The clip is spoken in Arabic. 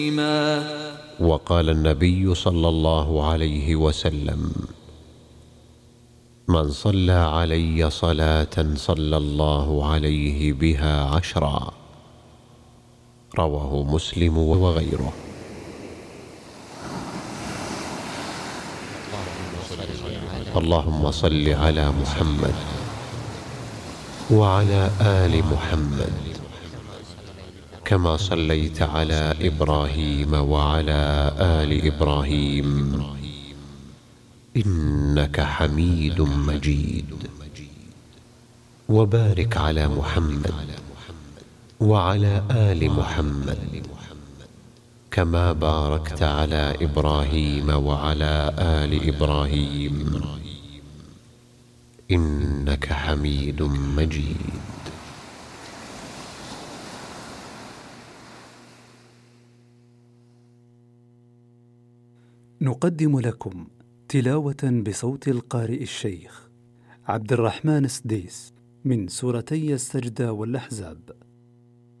وقال النبي صلى الله عليه وسلم: من صلى علي صلاة صلى الله عليه بها 10. رواه مسلم وغيره. اللهم صل على محمد وعلى آل محمد كما صليت على إبراهيم وعلى آل إبراهيم إنك حميد مجيد. وبارك على محمد وعلى آل محمد كما باركت على إبراهيم وعلى آل إبراهيم إنك حميد مجيد. نقدم لكم تلاوة بصوت القارئ الشيخ عبد الرحمن السديس من سورتي السجدة والأحزاب.